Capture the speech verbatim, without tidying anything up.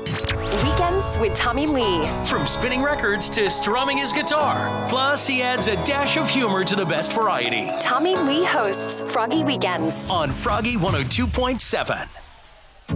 Weekends with Tommy Lee. From spinning records to strumming his guitar. Plus, he adds a dash of humor to the best variety. Tommy Lee hosts Froggy Weekends On Froggy one oh two point seven.